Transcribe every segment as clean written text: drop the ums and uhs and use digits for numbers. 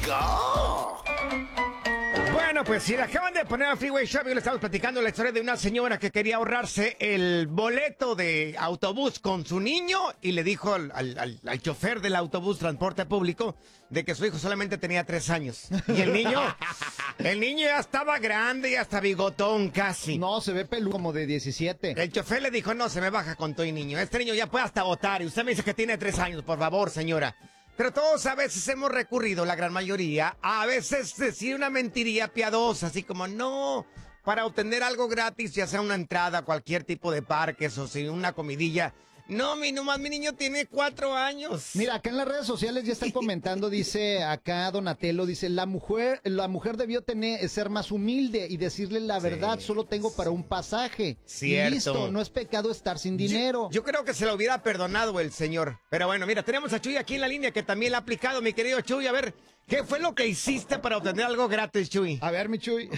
go! Bueno, pues si le acaban de poner al Freeway Show, yo le estamos platicando la historia de una señora que quería ahorrarse el boleto de autobús con su niño y le dijo al chofer del autobús transporte público de que su hijo solamente tenía 3 años. Y el niño ya estaba grande y hasta bigotón casi. No, se ve peludo como de 17. El chofer le dijo, no, se me baja con todo y niño. Este niño ya puede hasta votar y usted me dice que tiene 3 años, por favor, señora. Pero todos a veces hemos recurrido, la gran mayoría, a veces decir una mentiría piadosa, así como no, para obtener algo gratis, ya sea una entrada a cualquier tipo de parques o si una comidilla. No, nomás mi niño tiene 4 años. Mira, acá en las redes sociales ya están comentando, dice acá Donatello, dice, la mujer debió ser más humilde y decirle la verdad, solo tengo para un pasaje. Cierto. Y listo, no es pecado estar sin dinero. Yo creo que se lo hubiera perdonado el señor. Pero bueno, mira, tenemos a Chuy aquí en la línea que también la ha aplicado, mi querido Chuy. A ver, ¿qué fue lo que hiciste para obtener algo gratis, Chuy? A ver, mi Chuy.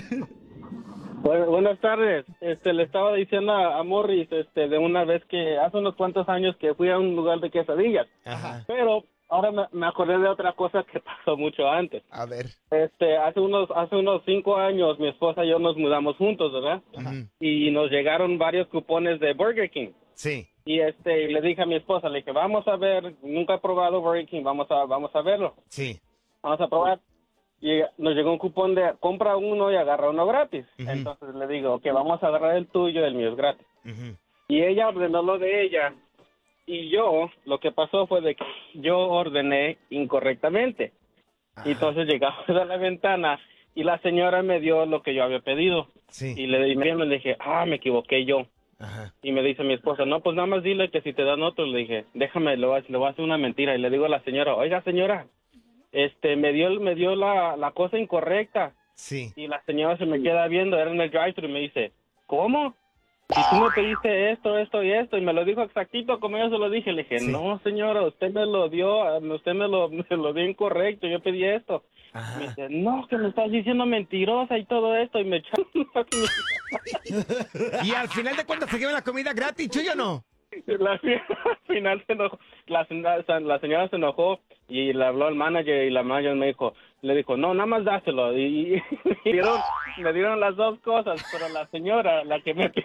Buenas tardes. Le estaba diciendo a Morris, de una vez que hace unos cuantos años que fui a un lugar de quesadillas. Ajá. Pero ahora me acordé de otra cosa que pasó mucho antes. A ver. Hace unos 5 años mi esposa y yo nos mudamos juntos, ¿verdad? Ajá. Y nos llegaron varios cupones de Burger King. Sí. Y le dije a mi esposa, le dije, vamos a ver, nunca he probado Burger King, vamos a verlo. Sí. Vamos a probar. Y nos llegó un cupón de compra uno y agarra uno gratis. Ujú. Entonces le digo, ok, vamos a agarrar el tuyo, el mío es gratis. Uh-huh. Y ella ordenó lo de ella. Y yo, lo que pasó fue de que yo ordené incorrectamente. Ajá. Y entonces llegamos a la ventana y la señora me dio lo que yo había pedido. Sí. Y le dije, me equivoqué yo. Ajá. Y me dice mi esposa, no, pues nada más dile que si te dan otro. Le dije, déjame, le voy a hacer una mentira. Y le digo a la señora, oiga señora, me dio la cosa incorrecta. Sí. Y la señora se me queda viendo, era en el drive-thru y me dice, ¿cómo? Y tú me pediste esto y esto, y me lo dijo exactito como yo se lo dije. Le dije, Sí. no señora, usted me lo dio, usted me lo dio incorrecto, yo pedí esto. Ajá. Me dice, no, que me estás diciendo mentirosa y todo esto, y me echaron Y al final de cuentas se llevan la comida gratis, Chuy, ¿o no? Al final se enojó, la señora se enojó y le habló al manager y la manager le dijo, no, nada más dáselo. Y me dieron las dos cosas, pero la señora, la que me